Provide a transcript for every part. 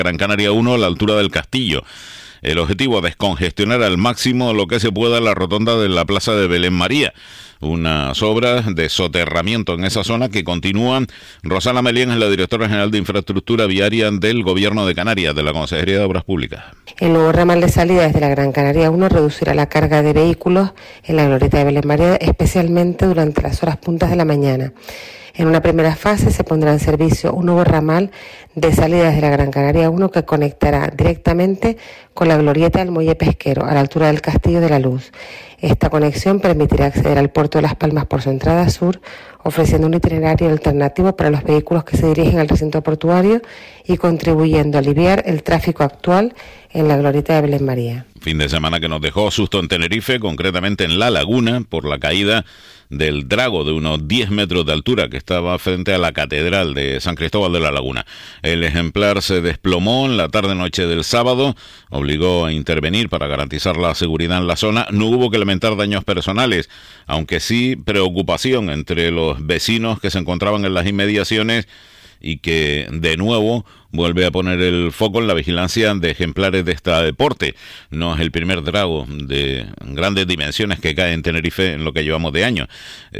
Gran Canaria 1 a la altura del Castillo. El objetivo es descongestionar al máximo lo que se pueda la rotonda de la Plaza de Belén María. Unas obras de soterramiento en esa zona que continúan. Rosana Melián es la directora general de Infraestructura Viaria del Gobierno de Canarias, de la Consejería de Obras Públicas. El nuevo ramal de salida desde la Gran Canaria 1 reducirá la carga de vehículos en la glorieta de Belén María, especialmente durante las horas puntas de la mañana. En una primera fase se pondrá en servicio un nuevo ramal de salida desde la Gran Canaria 1 que conectará directamente con la glorieta del Muelle Pesquero a la altura del Castillo de la Luz. Esta conexión permitirá acceder al puerto de Las Palmas por su entrada sur, ofreciendo un itinerario alternativo para los vehículos que se dirigen al recinto portuario y contribuyendo a aliviar el tráfico actual en la glorieta de Belén María. Fin de semana que nos dejó susto en Tenerife, concretamente en La Laguna, por la caída del drago de unos 10 metros de altura que estaba frente a la Catedral de San Cristóbal de la Laguna. El ejemplar se desplomó en la tarde-noche del sábado, obligó a intervenir para garantizar la seguridad en la zona. No hubo que lamentar daños personales, aunque sí preocupación entre los vecinos que se encontraban en las inmediaciones y que, de nuevo, vuelve a poner el foco en la vigilancia de ejemplares de este deporte. No es el primer drago de grandes dimensiones que cae en Tenerife en lo que llevamos de año.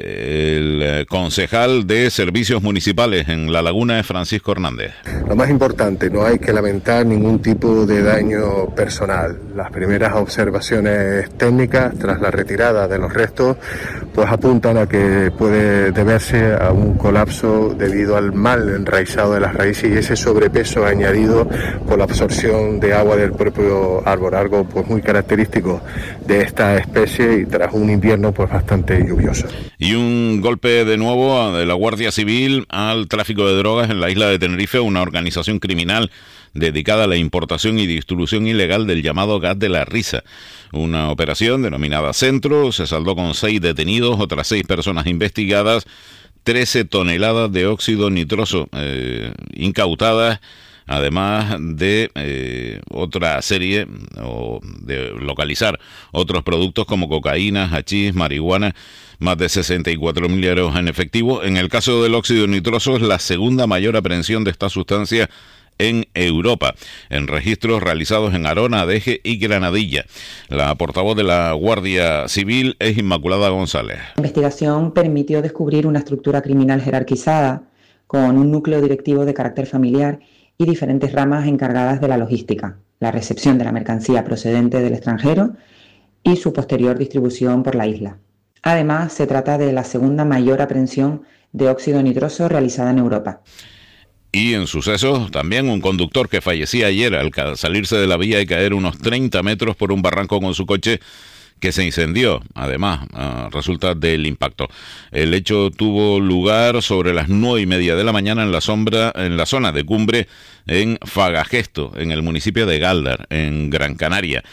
El concejal de Servicios Municipales en La Laguna es Francisco Hernández. Lo más importante, no hay que lamentar ningún tipo de daño personal. Las primeras observaciones técnicas tras la retirada de los restos pues apuntan a que puede deberse a un colapso debido al mal enraizado de las raíces y ese sobrepeso añadido por la absorción de agua del propio árbol, algo pues muy característico de esta especie y tras un invierno pues bastante lluvioso. Y un golpe de nuevo de la Guardia Civil al tráfico de drogas en la isla de Tenerife, una organización criminal dedicada a la importación y distribución ilegal del llamado gas de la risa. Una operación denominada Centro se saldó con 6 detenidos, otras 6 personas investigadas, 13 toneladas de óxido nitroso incautadas, además de otra serie de localizar otros productos como cocaína, hachís, marihuana, más de 64.000 euros en efectivo. En el caso del óxido nitroso es la segunda mayor aprehensión de esta sustancia en Europa, en registros realizados en Arona, Adeje y Granadilla. La portavoz de la Guardia Civil es Inmaculada González. La investigación permitió descubrir una estructura criminal jerarquizada con un núcleo directivo de carácter familiar y diferentes ramas encargadas de la logística, la recepción de la mercancía procedente del extranjero y su posterior distribución por la isla. Además, se trata de la segunda mayor aprehensión de óxido nitroso realizada en Europa. Y en sucesos, también un conductor que fallecía ayer al salirse de la vía y caer unos 30 metros por un barranco con su coche que se incendió, además, resulta del impacto. El hecho tuvo lugar sobre las 9:30 de la mañana en la zona de Cumbre, en Fagagesto, en el municipio de Gáldar, en Gran Canaria.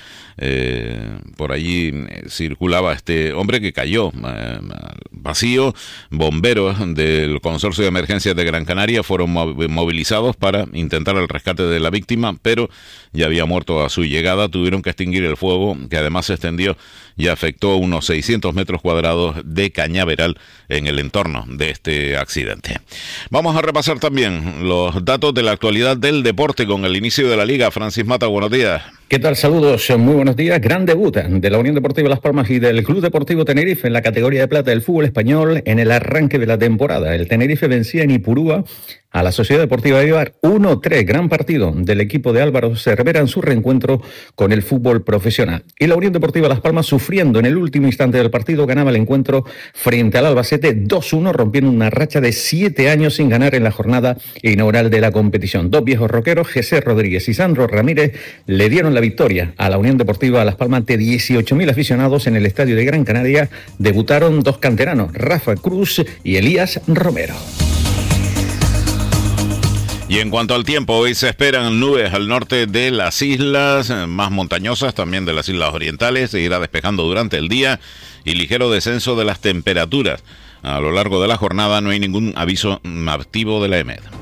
Por allí circulaba este hombre que cayó vacío. Bomberos del Consorcio de Emergencias de Gran Canaria fueron movilizados para intentar el rescate de la víctima, pero ya había muerto a su llegada. Tuvieron que extinguir el fuego, que además se extendió y afectó unos 600 metros cuadrados de cañaveral en el entorno de este accidente. Vamos a repasar también los datos de la actualidad del deporte con el inicio de la Liga. Francis Mata, buenos días. ¿Qué tal? Saludos, muy buenos días. Gran debut de la Unión Deportiva Las Palmas y del Club Deportivo Tenerife en la categoría de plata del fútbol español en el arranque de la temporada. El Tenerife vencía en Ipurúa a la Sociedad Deportiva Eibar 1-3, gran partido del equipo de Álvaro Cervera en su reencuentro con el fútbol profesional. Y la Unión Deportiva Las Palmas, sufriendo en el último instante del partido, ganaba el encuentro frente al Albacete 2-1, rompiendo una racha de 7 años sin ganar en la jornada inaugural de la competición. Dos viejos roqueros, José Rodríguez y Sandro Ramírez, le dieron la victoria a la Unión Deportiva Las Palmas ante 18.000 aficionados en el estadio de Gran Canaria. Debutaron dos canteranos, Rafa Cruz y Elías Romero. Y en cuanto al tiempo, hoy se esperan nubes al norte de las islas, más montañosas también de las islas orientales, se irá despejando durante el día y ligero descenso de las temperaturas. A lo largo de la jornada no hay ningún aviso activo de la EMED.